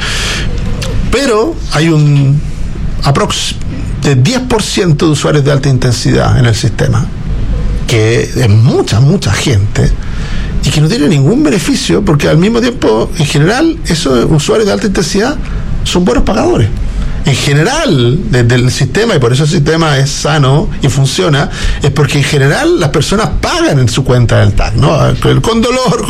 Pero hay un aprox de 10% de usuarios de alta intensidad en el sistema, que es mucha gente, y que no tiene ningún beneficio, porque al mismo tiempo, en general, esos usuarios de alta intensidad son buenos pagadores. En general, desde el sistema, y por eso el sistema es sano y funciona, es porque en general las personas pagan en su cuenta del TAC, ¿no? Con dolor,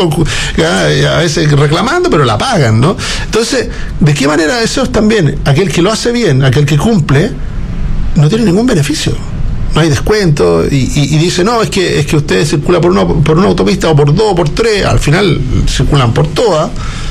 a veces reclamando, pero la pagan, ¿no? Entonces, ¿de qué manera eso es también? Aquel que lo hace bien, aquel que cumple, no tiene ningún beneficio. No hay descuento, y dice, no, es que ustedes circulan por una autopista, o por 2 o por 3, al final circulan por todas,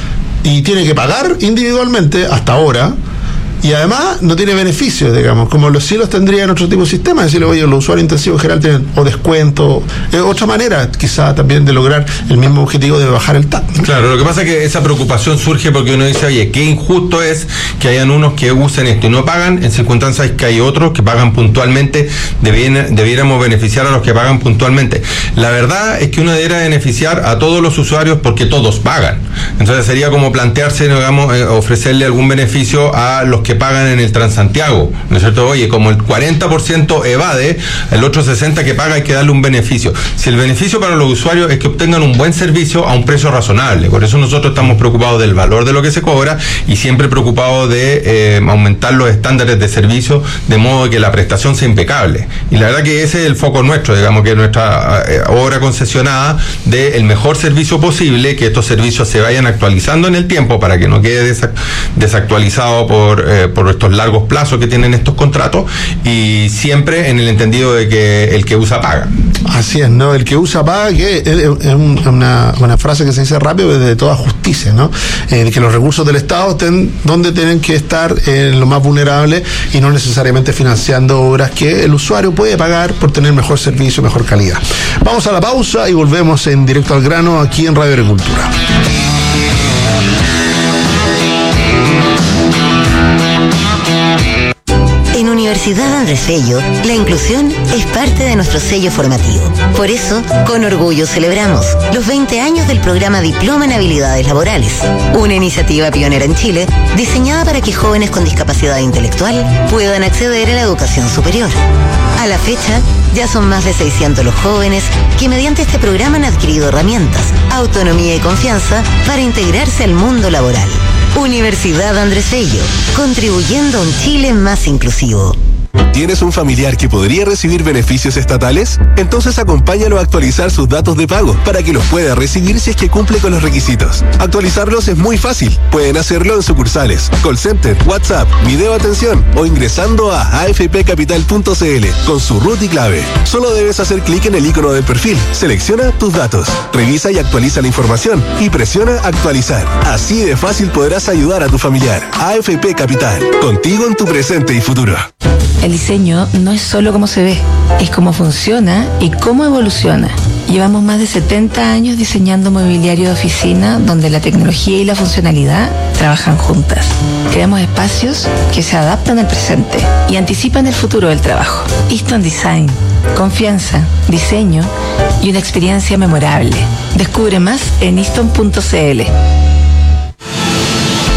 y tienen que pagar individualmente hasta ahora, y además no tiene beneficios, digamos, como los sí los tendría en otro tipo de sistema. Decirle, oye, los usuarios intensivos en general tienen o descuento, otra manera quizá también de lograr el mismo objetivo de bajar el TAC, ¿no? Claro, lo que pasa es que esa preocupación surge porque uno dice, oye, qué injusto es que hayan unos que usen esto y no pagan, en circunstancias que hay otros que pagan puntualmente. Debiéramos beneficiar a los que pagan puntualmente. La verdad es que uno debiera beneficiar a todos los usuarios porque todos pagan. Entonces sería como plantearse, digamos, ofrecerle algún beneficio a los que pagan en el Transantiago, ¿no es cierto? Oye, como el 40% evade, el otro 60% que paga hay que darle un beneficio. Si el beneficio para los usuarios es que obtengan un buen servicio a un precio razonable, por eso nosotros estamos preocupados del valor de lo que se cobra y siempre preocupados de aumentar los estándares de servicio de modo que la prestación sea impecable. Y la verdad que ese es el foco nuestro, digamos, que nuestra obra concesionada de el mejor servicio posible, que estos servicios se vayan actualizando en el tiempo para que no quede desactualizado por estos largos plazos que tienen estos contratos, y siempre en el entendido de que el que usa paga. Así es, ¿no? El que usa paga, que es una frase que se dice rápido, de toda justicia, ¿no? De que los recursos del Estado estén donde tienen que estar, en lo más vulnerable, y no necesariamente financiando obras que el usuario puede pagar por tener mejor servicio, mejor calidad. Vamos a la pausa y volvemos en Directo al Grano aquí en Radio Agricultura. En Universidad Andrés Bello, la inclusión es parte de nuestro sello formativo. Por eso, con orgullo celebramos los 20 años del programa Diploma en Habilidades Laborales, una iniciativa pionera en Chile diseñada para que jóvenes con discapacidad intelectual puedan acceder a la educación superior. A la fecha, ya son más de 600 los jóvenes que mediante este programa han adquirido herramientas, autonomía y confianza para integrarse al mundo laboral. Universidad Andrés Bello, contribuyendo a un Chile más inclusivo. ¿Tienes un familiar que podría recibir beneficios estatales? Entonces acompáñalo a actualizar sus datos de pago para que los pueda recibir si es que cumple con los requisitos. Actualizarlos es muy fácil. Pueden hacerlo en sucursales, call center, WhatsApp, video atención o ingresando a afpcapital.cl con su RUT y clave. Solo debes hacer clic en el icono del perfil, selecciona tus datos, revisa y actualiza la información y presiona actualizar. Así de fácil podrás ayudar a tu familiar. AFP Capital, contigo en tu presente y futuro. El diseño no es solo cómo se ve, es cómo funciona y cómo evoluciona. Llevamos más de 70 años diseñando mobiliario de oficina donde la tecnología y la funcionalidad trabajan juntas. Creamos espacios que se adaptan al presente y anticipan el futuro del trabajo. Easton Design, confianza, diseño y una experiencia memorable. Descubre más en easton.cl. Hoy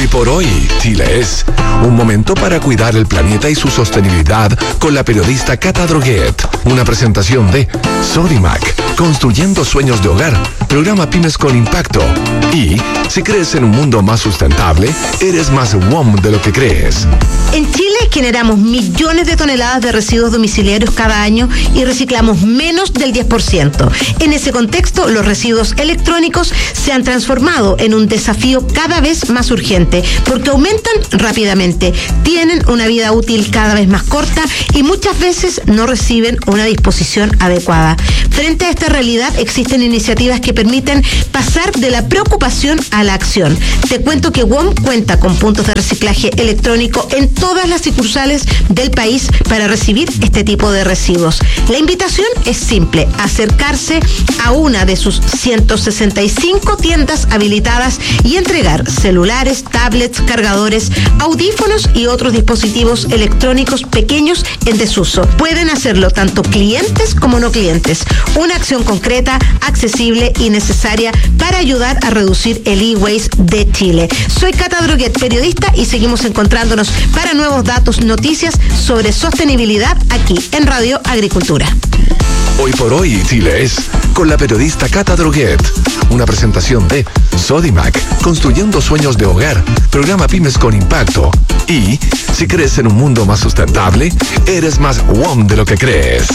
Hoy por hoy, Chile es un momento para cuidar el planeta y su sostenibilidad con la periodista Cata Droguet. Una presentación de Sodimac, construyendo sueños de hogar, programa Pymes con Impacto. Y si crees en un mundo más sustentable, eres más WOM de lo que crees. En Chile generamos millones de toneladas de residuos domiciliarios cada año y reciclamos menos del 10%. En ese contexto, los residuos electrónicos se han transformado en un desafío cada vez más urgente porque aumentan rápidamente, tienen una vida útil cada vez más corta y muchas veces no reciben una disposición adecuada. Frente a esta realidad existen iniciativas que permiten pasar de la preocupación a la acción. Te cuento que WOM cuenta con puntos de reciclaje electrónico en todas las sucursales del país para recibir este tipo de residuos. La invitación es simple: acercarse a una de sus 165 tiendas habilitadas y entregar celulares, tablets, cargadores, audífonos y otros dispositivos electrónicos pequeños en desuso. Pueden hacerlo tanto clientes como no clientes. Una acción concreta, accesible y necesaria para ayudar a reducir el e-waste de Chile. Soy Cata Droguet, periodista, y seguimos encontrándonos para nuevos datos, noticias sobre sostenibilidad aquí en Radio Agricultura. Hoy por hoy, Chile es con la periodista Cata Droguet. Una presentación de Sodimac, construyendo sueños de hogar, programa Pymes con Impacto. Y si crees en un mundo más sustentable, eres más WOM de lo que crees.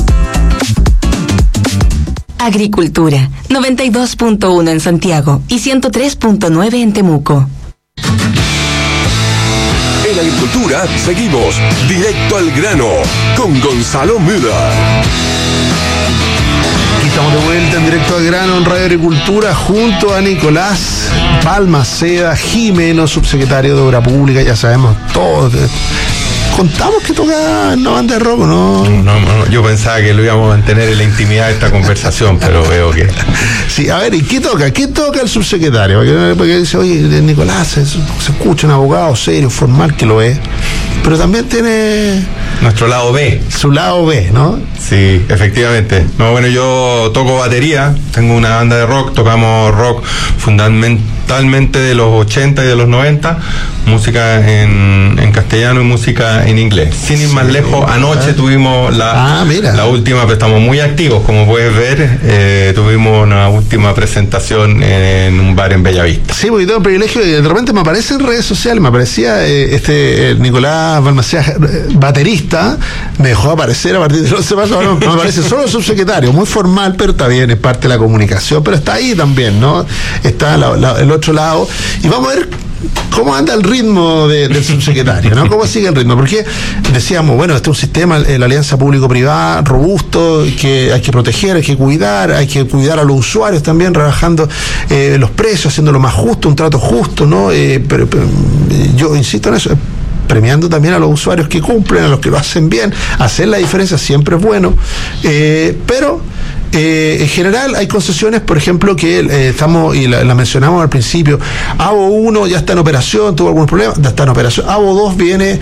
Agricultura, 92.1 en Santiago y 103.9 en Temuco. En Agricultura seguimos directo al grano con Gonzalo Müller. Aquí estamos de vuelta en Directo al Grano en Radio Agricultura junto a Nicolás Balmaceda Jimeno, subsecretario de Obra Pública. Ya sabemos todos. Contamos que toca una banda de rock, ¿no? No, yo pensaba que lo íbamos a mantener en la intimidad de esta conversación, pero veo que... Sí, a ver, ¿y qué toca? ¿Qué toca el subsecretario? Porque dice, oye, Nicolás, se escucha un abogado serio, formal, que lo es, pero también tiene... Nuestro lado B. Su lado B, ¿no? Sí, efectivamente. No, bueno, yo toco batería, tengo una banda de rock, tocamos rock fundamentalmente de los 80 y de los 90, música en castellano y música en inglés. Sin ir más lejos, anoche tuvimos la última, pero estamos muy activos, como puedes ver, tuvimos una última presentación en un bar en Bellavista. Sí, porque tengo el privilegio de repente me aparece en redes sociales, me aparecía Nicolás Balmaceda, baterista, me dejó aparecer a partir de los demás, ahora me aparece solo el subsecretario, muy formal, pero está bien, es parte de la comunicación, pero está ahí también, ¿no? Está el otro lado, y vamos a ver cómo anda el ritmo del subsecretario, ¿no? ¿Cómo sigue el ritmo? Porque decíamos, bueno, este es un sistema, la alianza público-privada, robusto, que hay que proteger, hay que cuidar a los usuarios también, rebajando los precios, haciéndolo más justo, un trato justo, ¿no? Pero yo insisto en eso, premiando también a los usuarios que cumplen, a los que lo hacen bien. Hacer la diferencia siempre es bueno, pero en general hay concesiones, por ejemplo, que estamos, y la mencionamos al principio, AVO 1 ya está en operación, tuvo algún problema, ya está en operación. AVO 2 viene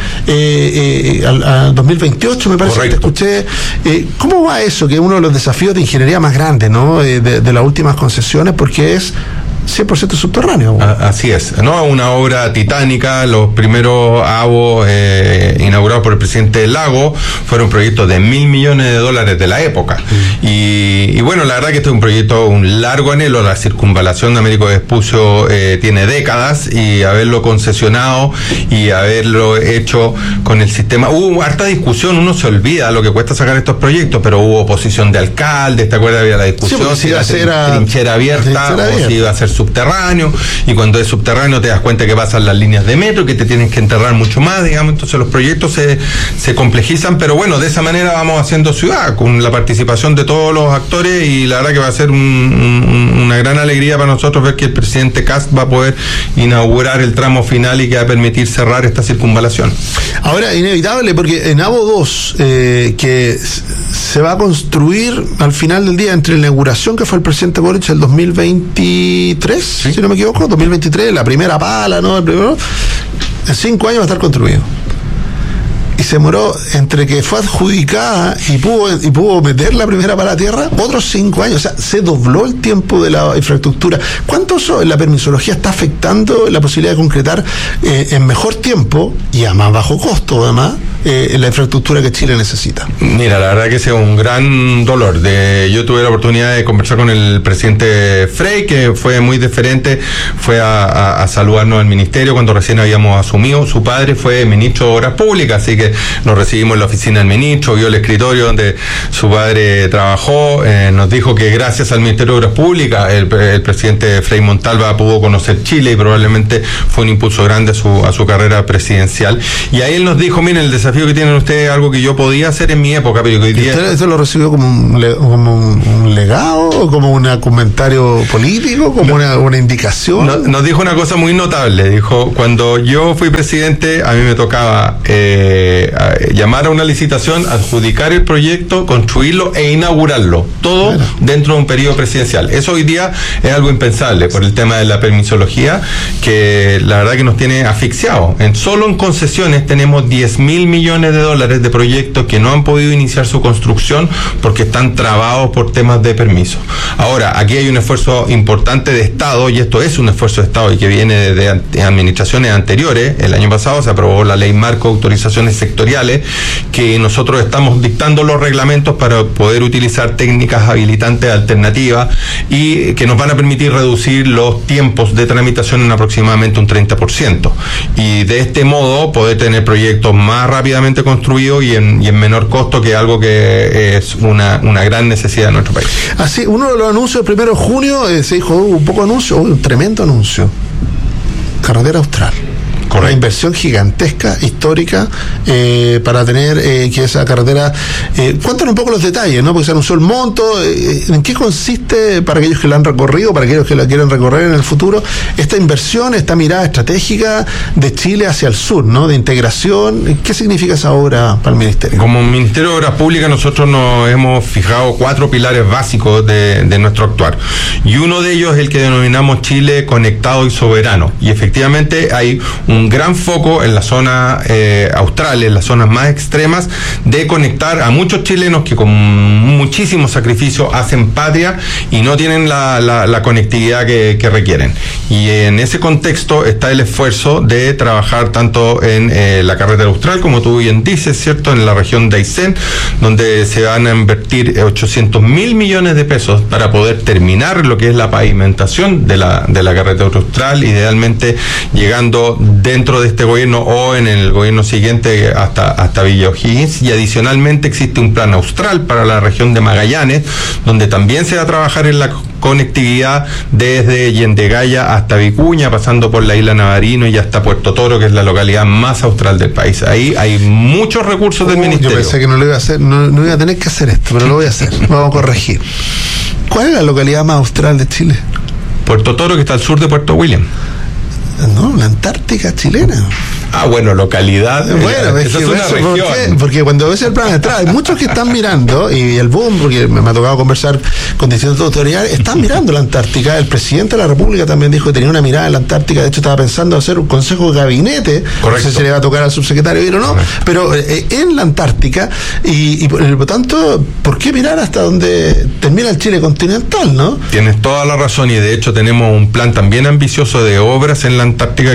al 2028, me parece. Correcto. Que te escuché. ¿Cómo va eso? Que es uno de los desafíos de ingeniería más grandes, ¿no? De las últimas concesiones, porque es 100% subterráneo. Así es, ¿no? Una obra titánica. Los primeros AVO inaugurados por el presidente Lago fueron proyectos de $1.000 millones de la época. Y bueno, la verdad que este es un proyecto, un largo anhelo. La circunvalación de Américo Vespucio tiene décadas, y haberlo concesionado y haberlo hecho con el sistema. Hubo harta discusión, uno se olvida lo que cuesta sacar estos proyectos, pero hubo oposición de alcaldes, ¿te acuerdas? Había la discusión, sí, si iba a ser trinchera abierta o si iba a ser subterráneo, y cuando es subterráneo te das cuenta que pasan las líneas de metro, que te tienes que enterrar mucho más, digamos. Entonces los proyectos se complejizan, pero bueno, de esa manera vamos haciendo ciudad, con la participación de todos los actores, y la verdad que va a ser una gran alegría para nosotros ver que el presidente Kast va a poder inaugurar el tramo final y que va a permitir cerrar esta circunvalación. Ahora, inevitable, porque en AVO 2, que se va a construir al final del día, entre la inauguración que fue el presidente Boric el 2023, ¿sí? Si no me equivoco, 2023, la primera pala, ¿no? El primero, en 5 años va a estar construido. y se demoró entre que fue adjudicada y pudo meter la primera para la tierra otros 5 años. O sea, se dobló el tiempo de la infraestructura. ¿Cuánto eso en la permisología está afectando la posibilidad de concretar en mejor tiempo y a más bajo costo, además, la infraestructura que Chile necesita? Mira, la verdad que ese es un gran dolor. Yo tuve la oportunidad de conversar con el presidente Frey, que fue muy deferente, fue a saludarnos al ministerio cuando recién habíamos asumido. Su padre fue ministro de Obras Públicas, así que nos recibimos en la oficina del ministro, vio el escritorio donde su padre trabajó, nos dijo que gracias al Ministerio de Obras Públicas el presidente Frei Montalva pudo conocer Chile y probablemente fue un impulso grande a su carrera presidencial. Y ahí él nos dijo, miren, el desafío que tienen ustedes es algo que yo podía hacer en mi época, pero hoy día... ¿Usted lo recibió como un legado, o como un comentario político, como una indicación? Nos dijo una cosa muy notable. Dijo, cuando yo fui presidente, a mí me tocaba llamar a una licitación, adjudicar el proyecto, construirlo e inaugurarlo, todo dentro de un periodo presidencial. Eso hoy día es algo impensable por el tema de la permisología, que la verdad que nos tiene asfixiados. Solo en concesiones tenemos 10.000 millones de dólares de proyectos que no han podido iniciar su construcción porque están trabados por temas de permiso. Ahora, aquí hay un esfuerzo importante de Estado, y esto es un esfuerzo de Estado y que viene de administraciones anteriores. El año pasado se aprobó la Ley Marco de Autorizaciones Sectoriales, que nosotros estamos dictando los reglamentos para poder utilizar técnicas habilitantes alternativas y que nos van a permitir reducir los tiempos de tramitación en aproximadamente un 30%. Y de este modo poder tener proyectos más rápidamente construidos y en menor costo, que es algo que es una gran necesidad de nuestro país. Así, uno de los anuncios del 1 de junio se dijo, un poco anuncio, un tremendo anuncio. Carretera Austral. Correcto. Una inversión gigantesca, histórica, para tener que esa carretera... cuéntanos un poco los detalles, ¿no? Porque se anunció el monto, ¿en qué consiste, para aquellos que la han recorrido, para aquellos que la quieren recorrer en el futuro, esta inversión, esta mirada estratégica de Chile hacia el sur, ¿no? De integración? ¿Qué significa esa obra para el Ministerio? Como Ministerio de Obras Públicas, nosotros nos hemos fijado 4 pilares básicos de nuestro actuar. Y uno de ellos es el que denominamos Chile conectado y soberano. Y efectivamente hay un gran foco en la zona austral, en las zonas más extremas, de conectar a muchos chilenos que con muchísimo sacrificio hacen patria y no tienen la conectividad que requieren. Y en ese contexto está el esfuerzo de trabajar tanto en la carretera austral, como tú bien dices, ¿cierto?, en la región de Aysén, donde se van a invertir 800.000 millones de pesos para poder terminar lo que es la pavimentación de la carretera austral, idealmente llegando dentro de este gobierno o en el gobierno siguiente hasta Villa O'Higgins. Y adicionalmente existe un plan austral para la región de Magallanes, donde también se va a trabajar en la conectividad desde Yendegaya hasta Vicuña, pasando por la isla Navarino y hasta Puerto Toro, que es la localidad más austral del país. Ahí hay muchos recursos del ministerio. Yo pensé que no lo iba a hacer, no iba a tener que hacer esto, pero lo voy a hacer. Vamos a corregir. ¿Cuál es la localidad más austral de Chile? Puerto Toro, que está al sur de Puerto William. No, la Antártica chilena. Ah, bueno, localidad. Bueno, es que una región. Porque cuando ves el plan atrás, hay muchos que están mirando, y el boom, porque me ha tocado conversar con distintas autoridades, están mirando la Antártica. El presidente de la República también dijo que tenía una mirada en la Antártica. De hecho, estaba pensando hacer un consejo de gabinete. Correcto. No sé si le va a tocar al subsecretario o no, pero en la Antártica, y por lo tanto, ¿por qué mirar hasta donde termina el Chile continental, no? Tienes toda la razón, y de hecho tenemos un plan también ambicioso de obras en la Antártica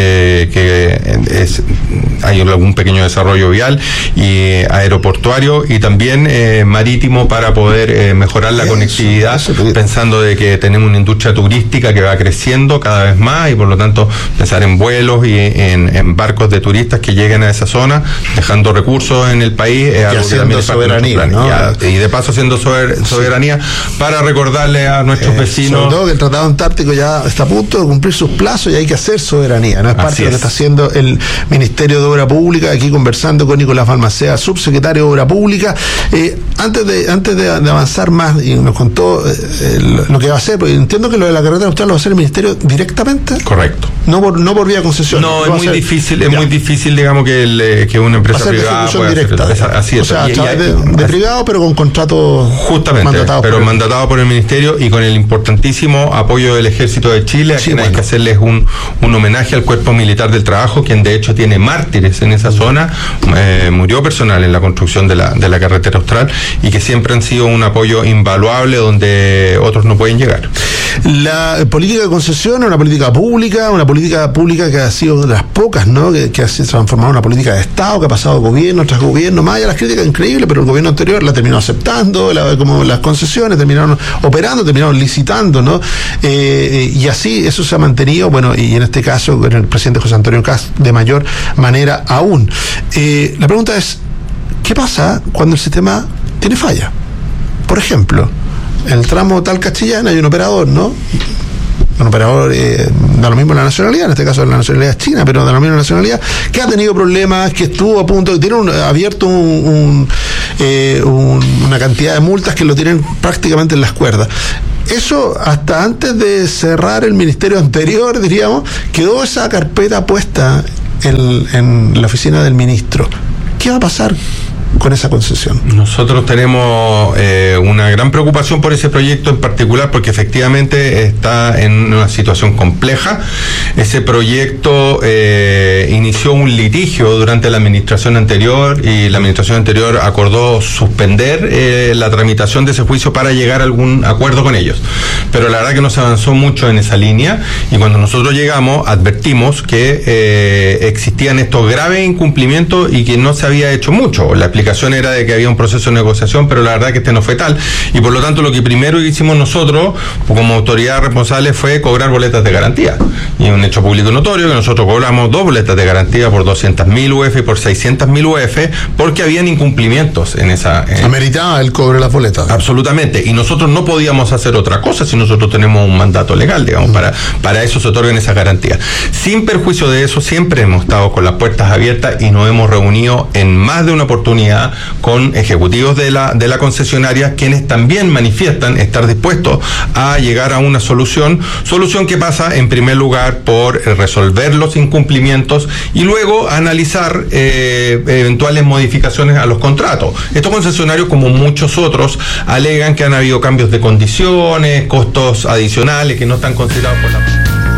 que hay algún pequeño desarrollo vial y aeroportuario y también marítimo para poder mejorar la conectividad, pensando de que tenemos una industria turística que va creciendo cada vez más, y por lo tanto pensar en vuelos y en barcos de turistas que lleguen a esa zona, dejando recursos en el país, es algo que también es soberanía, ¿no? Y de paso haciendo soberanía para recordarle a nuestros vecinos, sobre todo que el Tratado Antártico ya está a punto de cumplir sus plazos y hay que hacer soberanía, no es parte de lo que está haciendo el Ministerio de Obra Pública. Aquí conversando con Nicolás Balmaceda, subsecretario de Obra Pública. Antes de avanzar más, y nos contó lo que va a hacer, porque entiendo que lo de la carretera austral lo va a hacer el Ministerio directamente. Correcto. No por vía concesión. No, es muy difícil, digamos, que una empresa privada pueda directa, hacer. Así es. O sea, de privado, pero con contrato justamente, pero mandatado por el Ministerio y con el importantísimo apoyo del Ejército de Chile, a quien hay que hacerles un un homenaje al Cuerpo Militar del Trabajo, quien de hecho tiene mártires en esa zona, murió personal en la construcción de la carretera austral, y que siempre han sido un apoyo invaluable donde otros no pueden llegar. La política de concesión es una política pública que ha sido de las pocas, ¿no? Que se ha transformado en una política de Estado, que ha pasado gobierno tras gobierno, más allá de las críticas increíbles, pero el gobierno anterior la terminó aceptando, como las concesiones terminaron operando, terminaron licitando, ¿no? Y así eso se ha mantenido, bueno, y en este caso con el presidente José Antonio Kast de mayor manera aún. La pregunta es, ¿qué pasa cuando el sistema tiene falla? Por ejemplo, en el tramo Talca-Chillán hay un operador, ¿no? Un operador, da lo mismo la nacionalidad, en este caso la nacionalidad es china, pero da lo mismo la nacionalidad, que ha tenido problemas, que estuvo a punto, que tiene abierto una cantidad de multas que lo tienen prácticamente en las cuerdas. Eso, hasta antes de cerrar el ministerio anterior, diríamos, quedó esa carpeta puesta en la oficina del ministro. ¿Qué va a pasar con esa concesión? Nosotros tenemos una gran preocupación por ese proyecto en particular, porque efectivamente está en una situación compleja. Ese proyecto inició un litigio durante la administración anterior, y la administración anterior acordó suspender la tramitación de ese juicio para llegar a algún acuerdo con ellos, pero la verdad que no se avanzó mucho en esa línea, y cuando nosotros llegamos advertimos que existían estos graves incumplimientos y que no se había hecho mucho. La explicación era de que había un proceso de negociación, pero la verdad que este no fue tal, y por lo tanto lo que primero hicimos nosotros como autoridad responsable fue cobrar boletas de garantía, y un hecho público notorio que nosotros cobramos 2 boletas de garantía por 200.000 UF y por 600.000 UF, porque habían incumplimientos en esa... ¿Ameritaba el cobre de las boletas? Absolutamente, y nosotros no podíamos hacer otra cosa si nosotros tenemos un mandato legal, digamos, para eso se otorgan esas garantías. Sin perjuicio de eso, siempre hemos estado con las puertas abiertas y nos hemos reunido en más de una oportunidad con ejecutivos de la concesionaria, quienes también manifiestan estar dispuestos a llegar a una solución que pasa en primer lugar por resolver los incumplimientos y luego analizar eventuales modificaciones a los contratos. Estos concesionarios, como muchos otros, alegan que han habido cambios de condiciones, costos adicionales que no están considerados por la...